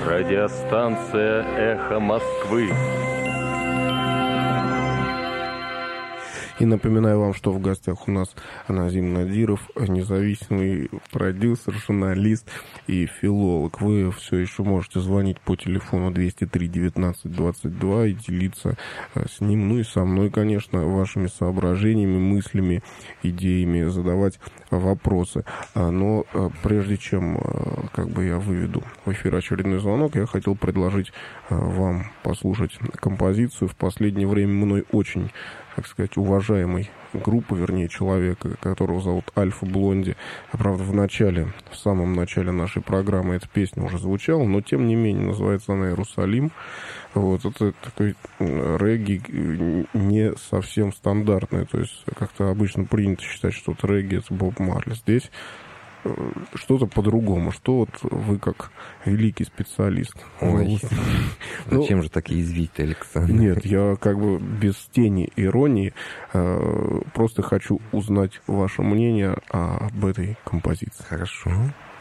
Радиостанция «Эхо Москвы». И напоминаю вам, что в гостях у нас Назим Надиров, независимый продюсер, журналист и филолог. Вы все еще можете звонить по телефону 203-19-22 и делиться с ним, ну и со мной, конечно, вашими соображениями, мыслями, идеями, задавать вопросы. Но прежде чем я выведу в эфир очередной звонок, я хотел предложить вам послушать композицию. В последнее время мной очень, так сказать, уважаемой группы, вернее, человека, которого зовут Альфа Блонди. Правда, в самом начале нашей программы эта песня уже звучала, но, тем не менее, называется она «Иерусалим». Вот, это такой регги не совсем стандартный, то есть как-то обычно принято считать, что это регги, это Боб Марли. Здесь что-то по-другому. Что вот вы, как великий специалист? Ой, зачем же так язвить, Александр? Нет, я без тени иронии просто хочу узнать ваше мнение об этой композиции. Хорошо.